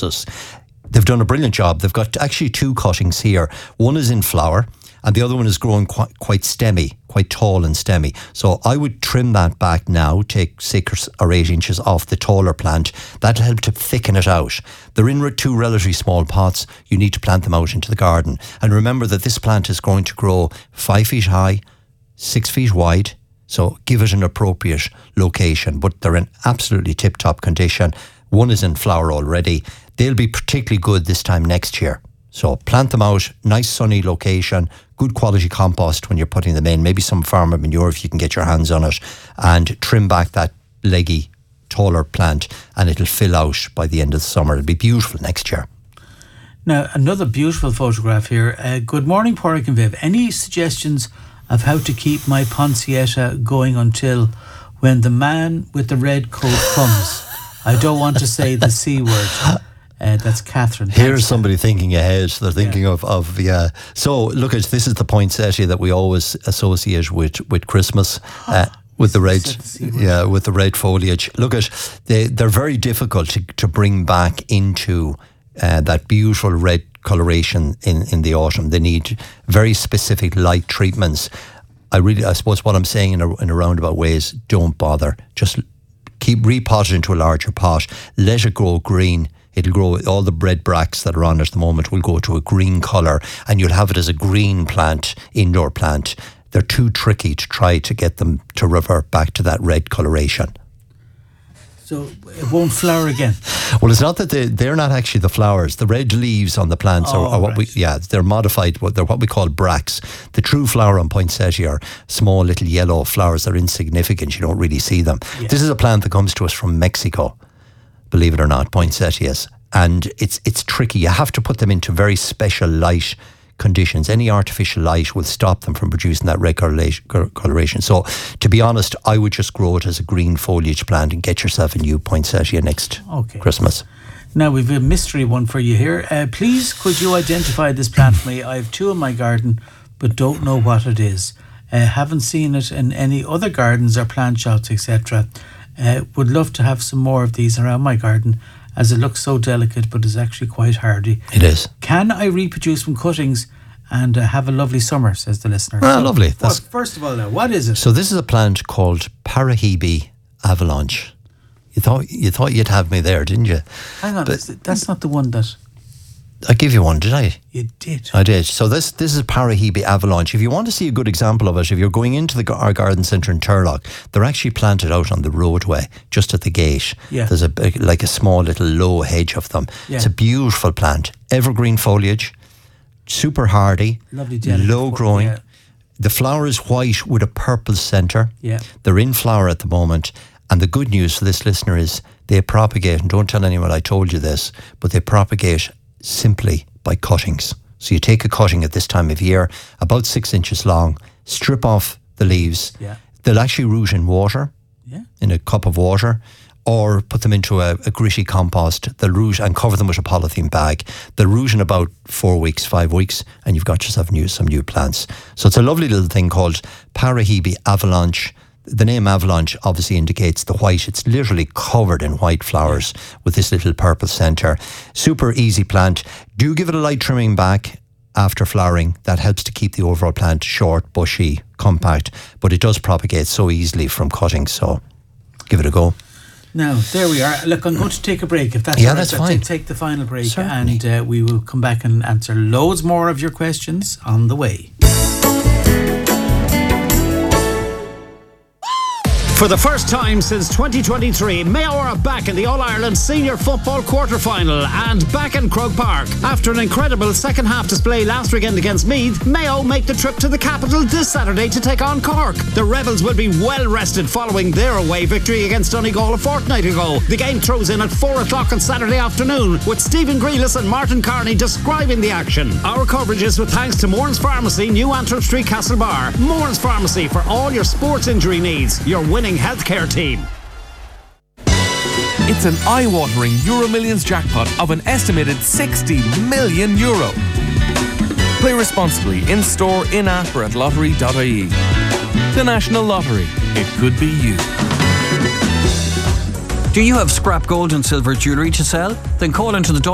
sources. They've done a brilliant job. They've got actually 2 cuttings here. One is in flower, and the other one is growing quite stemmy, quite tall and stemmy. So I would trim that back now, take 6 or 8 inches off the taller plant. That'll help to thicken it out. They're in 2 relatively small pots. You need to plant them out into the garden. And remember that this plant is going to grow 5 feet high, 6 feet wide. So give it an appropriate location, but they're in absolutely tip-top condition. One is in flower already. They'll be particularly good this time next year. So plant them out, nice sunny location, good quality compost when you're putting them in, maybe some farmer manure if you can get your hands on it, and trim back that leggy, taller plant, and it'll fill out by the end of the summer. It'll be beautiful next year. Now, another beautiful photograph here. Good morning, Pádraig and Viv. Any suggestions of how to keep my Poinsettia going until when the man with the red coat comes? I don't want to say the C word. That's Catherine. Here's somebody thinking ahead. They're thinking of So look, this is the poinsettia that we always associate with Christmas. With the red, with the red foliage. Look, they're very difficult to bring back into that beautiful red coloration in the autumn. They need very specific light treatments. I suppose what I'm saying in a roundabout way is don't bother. Just keep repotted into a larger pot. Let it grow green. It'll grow, all the red bracts that are on it at the moment will go to a green colour, and you'll have it as a green plant, indoor plant. They're too tricky to try to get them to revert back to that red coloration. So it won't flower again? Well, it's not that they're not actually the flowers. The red leaves on the plants are what they're modified. They're what we call bracts. The true flower on poinsettia are small little yellow flowers. They're insignificant. You don't really see them. Yeah. This is a plant that comes to us from Mexico, believe it or not, poinsettias. And it's tricky. You have to put them into very special light conditions. Any artificial light will stop them from producing that red coloration. So, to be honest, I would just grow it as a green foliage plant and get yourself a new poinsettia next Christmas. Now, we've a mystery one for you here. Please, could you identify this plant for me? I have 2 in my garden, but don't know what it is. Haven't seen it in any other gardens or plant shops, etc. Would love to have some more of these around my garden, as it looks so delicate but is actually quite hardy. It is. Can I reproduce from cuttings and have a lovely summer, says the listener. Lovely. First of all, now, what is it? So this is a plant called Parahebe avalanche. You thought you'd have me there, didn't you? Hang on, that's not the one that... I gave you one, did I? You did. I did. So this is Parahebe avalanche. If you want to see a good example of it, if you're going into our garden centre in Turlock, they're actually planted out on the roadway, just at the gate. Yeah. There's a small little low hedge of them. Yeah. It's a beautiful plant. Evergreen foliage, super hardy, lovely, low growing. Yeah. The flower is white with a purple centre. Yeah. They're in flower at the moment. And the good news for this listener is they propagate, and don't tell anyone I told you this, but they propagate simply by cuttings. So you take a cutting at this time of year, about 6 inches long, strip off the leaves. Yeah. They'll actually root in water, in a cup of water, or put them into a gritty compost. They'll root and cover them with a polythene bag. They'll root in about 4 weeks, 5 weeks, and you've got yourself some new plants. So it's a lovely little thing called Parahebe avalanche. The name avalanche obviously indicates the white. It's literally covered in white flowers with this little purple centre. Super easy plant. Do give it a light trimming back after flowering. That helps to keep the overall plant short, bushy, compact, but it does propagate so easily from cutting, so give it a go. Now, there we are. Look, I'm going to take a break. If that's all right, that's fine. Take the final break. Certainly. And we will come back and answer loads more of your questions on the way. For the first time since 2023, Mayo are back in the All-Ireland Senior Football quarter-final and back in Croke Park. After an incredible second-half display last weekend against Meath, Mayo make the trip to the capital this Saturday to take on Cork. The Rebels will be well rested following their away victory against Donegal a fortnight ago. The game throws in at 4 o'clock on Saturday afternoon, with Stephen Grealis and Martin Carney describing the action. Our coverage is with thanks to Mourns Pharmacy, New Antrim Street, Castlebar. Mourns Pharmacy for all your sports injury needs. Your winning healthcare team. It's an eye-watering Euro Millions jackpot of an estimated €60 million. Play responsibly in-store, in-app or at lottery.ie. The National Lottery. It could be you. Do you have scrap gold and silver jewellery to sell? Then call into the